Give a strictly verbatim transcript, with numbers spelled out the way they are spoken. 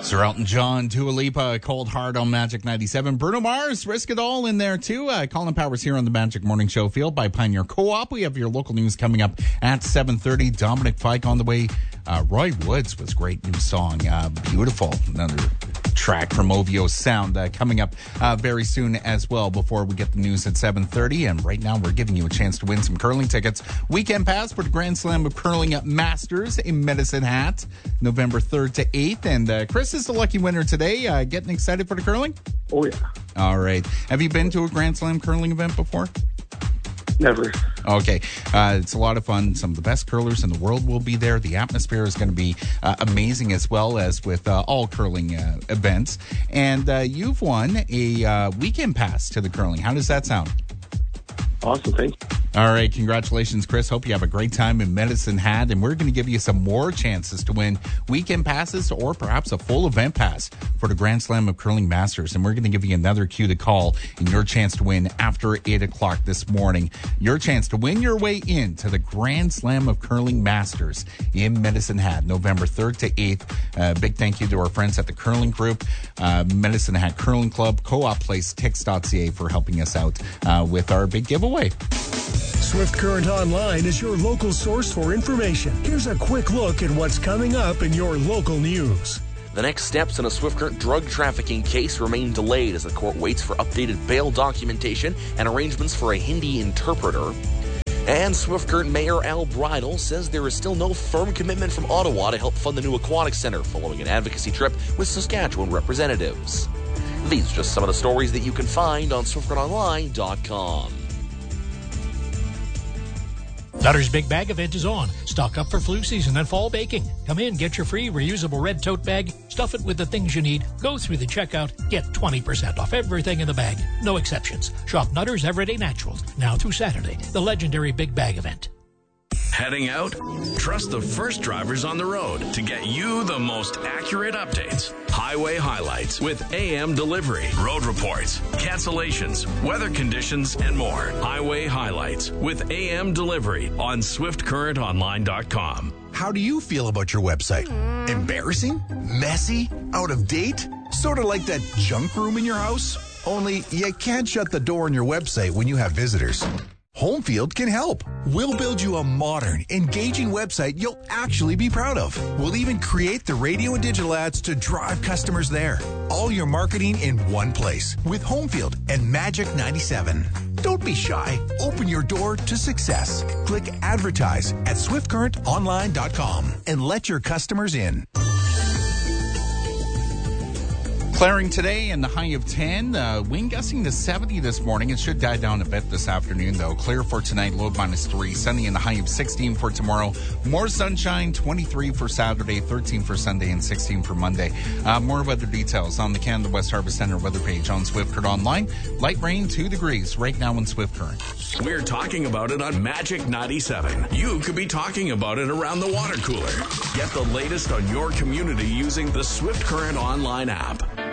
Sir Elton John, Dua Lipa, Cold Heart on Magic ninety-seven. Bruno Mars, Risk It All in there too. Uh, Colin Powers here on the Magic Morning Show, fueled by Pioneer Co-op. We have your local news coming up at seven thirty. Dominic Fike on the way. Uh, Roy Woods was great new song. Uh, beautiful. Another track from O V O Sound uh, coming up uh, very soon as well before we get the news at seven thirty. And right now we're giving you a chance to win some curling tickets. Weekend pass for the Grand Slam of Curling at Masters in Medicine Hat, November third to eighth. And uh, Chris is the lucky winner today. Uh, getting excited for the curling? Oh, yeah. All right. Have you been to a Grand Slam curling event before? Never. Okay. Uh, it's a lot of fun. Some of the best curlers in the world will be there. The atmosphere is going to be uh, amazing, as well as with uh, all curling uh, events. And uh, you've won a uh, weekend pass to the curling. How does that sound? Awesome. Thank you. All right. Congratulations, Chris. Hope you have a great time in Medicine Hat. And we're going to give you some more chances to win weekend passes or perhaps a full event pass for the Grand Slam of Curling Masters. And we're going to give you another cue to call and your chance to win after eight o'clock this morning. Your chance to win your way into the Grand Slam of Curling Masters in Medicine Hat, November third to eighth. Uh, big thank you to our friends at the Curling Group, uh, Medicine Hat Curling Club, Co-op Place, Tix dot C A for helping us out uh, with our big giveaway. Swift Current Online is your local source for information. Here's a quick look at what's coming up in your local news. The next steps in a Swift Current drug trafficking case remain delayed as the court waits for updated bail documentation and arrangements for a Hindi interpreter. And Swift Current Mayor Al Bridle says there is still no firm commitment from Ottawa to help fund the new aquatic center following an advocacy trip with Saskatchewan representatives. These are just some of the stories that you can find on swift current online dot com. Nutter's Big Bag event is on. Stock up for flu season and fall baking. Come in, get your free reusable red tote bag, stuff it with the things you need, go through the checkout, get twenty percent off everything in the bag. No exceptions. Shop Nutter's Everyday Naturals, now through Saturday, the legendary Big Bag event. Heading out? Trust the first drivers on the road to get you the most accurate updates. Highway highlights with A M Delivery, road reports, cancellations, weather conditions, and more. Highway highlights with A M Delivery on swift current online dot com. How do you feel about your website? Embarrassing? Messy? Out of date? Sort of like that junk room in your house? Only you can't shut the door on your website when you have visitors. Homefield can help. We'll build you a modern, engaging website you'll actually be proud of. We'll even create the radio and digital ads to drive customers there. All your marketing in one place with Homefield and Magic ninety-seven. Don't be shy. Open your door to success. Click advertise at swift current online dot com and let your customers in. Clearing today and the high of ten. Uh, wind gusting to seventy this morning. It should die down a bit this afternoon, though. Clear for tonight, low minus three. Sunny and the high of sixteen for tomorrow. More sunshine, twenty-three for Saturday, thirteen for Sunday, and sixteen for Monday. Uh, more weather details on the Canada West Harvest Center weather page on Swift Current Online. Light rain, two degrees right now in Swift Current. We're talking about it on Magic ninety-seven. You could be talking about it around the water cooler. Get the latest on your community using the Swift Current Online app.